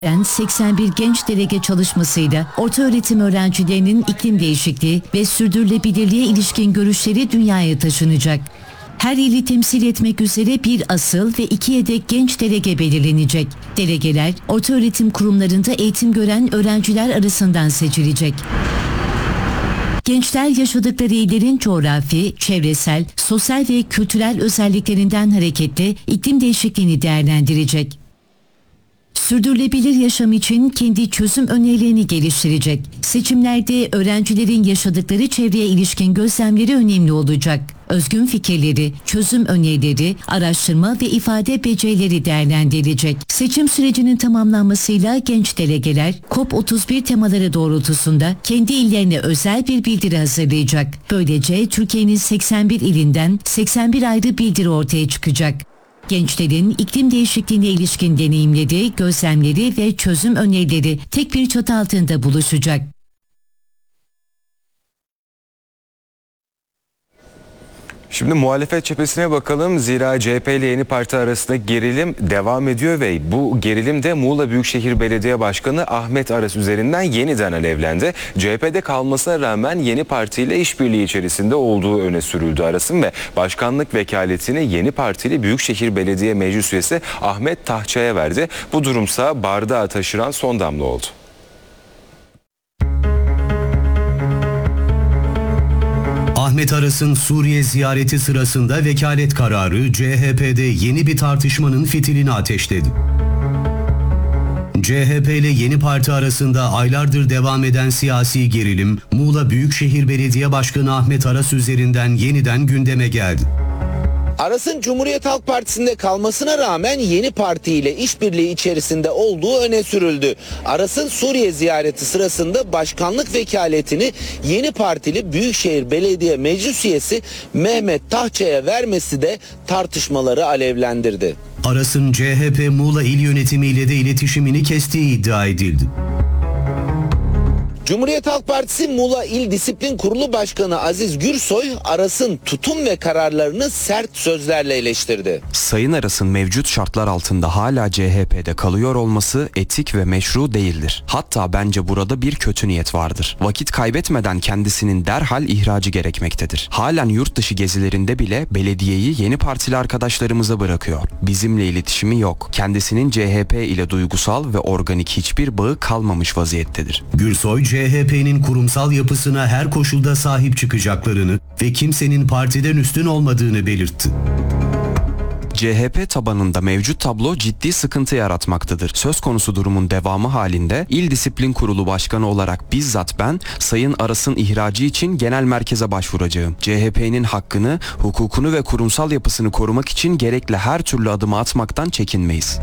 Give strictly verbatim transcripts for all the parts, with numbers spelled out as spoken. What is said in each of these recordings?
seksen bir genç delege çalışmasıyla ortaöğretim öğrencilerinin iklim değişikliği ve sürdürülebilirliğe ilişkin görüşleri dünyaya taşınacak. Her ili temsil etmek üzere bir asıl ve iki yedek genç delege belirlenecek. Delegeler, ortaöğretim kurumlarında eğitim gören öğrenciler arasından seçilecek. Gençler yaşadıkları illerin coğrafi, çevresel, sosyal ve kültürel özelliklerinden hareketle iklim değişikliğini değerlendirecek. Sürdürülebilir yaşam için kendi çözüm önerilerini geliştirecek. Seçimlerde öğrencilerin yaşadıkları çevreye ilişkin gözlemleri önemli olacak. Özgün fikirleri, çözüm önerileri, araştırma ve ifade becerileri değerlendirilecek. Seçim sürecinin tamamlanmasıyla genç delegeler COP otuz bir temaları doğrultusunda kendi illerine özel bir bildiri hazırlayacak. Böylece Türkiye'nin seksen bir ilinden seksen bir ayrı bildiri ortaya çıkacak. Gençlerin iklim değişikliğine ilişkin deneyimleri, gözlemleri ve çözüm önerileri tek bir çatı altında buluşacak. Şimdi muhalefet cephesine bakalım. Zira C H P ile Yeni Parti arasında gerilim devam ediyor ve bu gerilim de Muğla Büyükşehir Belediye Başkanı Ahmet Aras üzerinden yeniden alevlendi. C H P'de kalmasına rağmen Yeni Parti ile işbirliği içerisinde olduğu öne sürüldü Aras'ın ve başkanlık vekaletini Yeni Partili Büyükşehir Belediye Meclis Üyesi Ahmet Tahça'ya verdi. Bu durumsa bardağı taşıran son damla oldu. Ahmet Aras'ın Suriye ziyareti sırasında vekalet kararı C H P'de yeni bir tartışmanın fitilini ateşledi. C H P ile Yeni Parti arasında aylardır devam eden siyasi gerilim, Muğla Büyükşehir Belediye Başkanı Ahmet Aras üzerinden yeniden gündeme geldi. Aras'ın Cumhuriyet Halk Partisi'nde kalmasına rağmen Yeni Parti ile işbirliği içerisinde olduğu öne sürüldü. Aras'ın Suriye ziyareti sırasında başkanlık vekaletini Yeni Partili Büyükşehir Belediye Meclis Üyesi Mehmet Tahça'ya vermesi de tartışmaları alevlendirdi. Aras'ın C H P Muğla İl Yönetimi ile de iletişimini kestiği iddia edildi. Cumhuriyet Halk Partisi Muğla İl Disiplin Kurulu Başkanı Aziz Gürsoy, Aras'ın tutum ve kararlarını sert sözlerle eleştirdi. Sayın Aras'ın mevcut şartlar altında hala C H P'de kalıyor olması etik ve meşru değildir. Hatta bence burada bir kötü niyet vardır. Vakit kaybetmeden kendisinin derhal ihracı gerekmektedir. Halen yurt dışı gezilerinde bile belediyeyi Yeni Partili arkadaşlarımıza bırakıyor. Bizimle iletişimi yok. Kendisinin C H P ile duygusal ve organik hiçbir bağı kalmamış vaziyettedir. Gürsoy, C H P'nin kurumsal yapısına her koşulda sahip çıkacaklarını ve kimsenin partiden üstün olmadığını belirtti. C H P tabanında mevcut tablo ciddi sıkıntı yaratmaktadır. Söz konusu durumun devamı halinde İl Disiplin Kurulu Başkanı olarak bizzat ben Sayın Aras'ın ihracı için genel merkeze başvuracağım. C H P'nin hakkını, hukukunu ve kurumsal yapısını korumak için gerekli her türlü adımı atmaktan çekinmeyiz.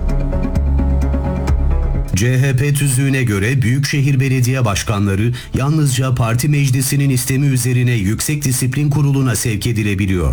C H P tüzüğüne göre Büyükşehir Belediye Başkanları yalnızca parti meclisinin istemi üzerine Yüksek Disiplin Kurulu'na sevk edilebiliyor.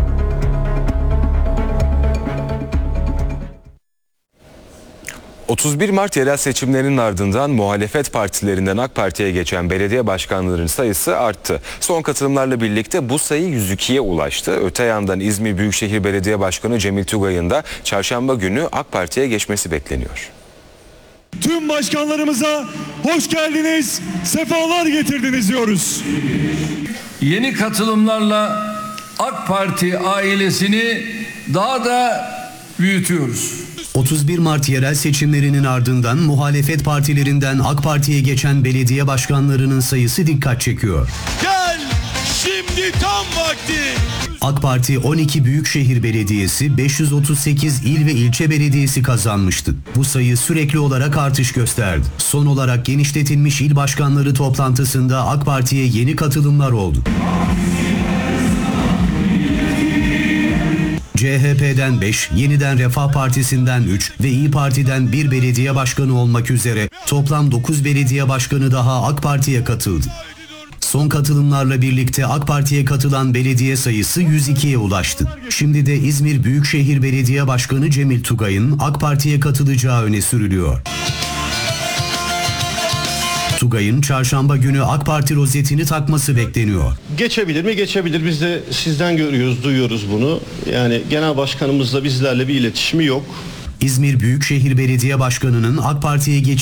otuz bir Mart yerel seçimlerinin ardından muhalefet partilerinden AK Parti'ye geçen belediye başkanlarının sayısı arttı. Son katılımlarla birlikte bu sayı yüz ikiye ulaştı. Öte yandan İzmir Büyükşehir Belediye Başkanı Cemil Tugay'ın da çarşamba günü AK Parti'ye geçmesi bekleniyor. Tüm başkanlarımıza hoş geldiniz, sefalar getirdiniz diyoruz. Yeni katılımlarla AK Parti ailesini daha da büyütüyoruz. otuz bir Mart yerel seçimlerinin ardından muhalefet partilerinden AK Parti'ye geçen belediye başkanlarının sayısı dikkat çekiyor. Gel, şimdi tam vakti. AK Parti on iki büyükşehir belediyesi, beş yüz otuz sekiz il ve ilçe belediyesi kazanmıştı. Bu sayı sürekli olarak artış gösterdi. Son olarak genişletilmiş il başkanları toplantısında AK Parti'ye yeni katılımlar oldu. C H P'den beş, Yeniden Refah Partisi'nden üç ve İYİ Parti'den bir belediye başkanı olmak üzere toplam dokuz belediye başkanı daha AK Parti'ye katıldı. Son katılımlarla birlikte AK Parti'ye katılan belediye sayısı yüz ikiye ulaştı. Şimdi de İzmir Büyükşehir Belediye Başkanı Cemil Tugay'ın AK Parti'ye katılacağı öne sürülüyor. Tugay'ın çarşamba günü AK Parti rozetini takması bekleniyor. Geçebilir mi? Geçebilir. Biz de sizden görüyoruz, duyuyoruz bunu. Yani genel başkanımızla bizlerle bir iletişimi yok. İzmir Büyükşehir Belediye Başkanı'nın AK Parti'ye geçtiği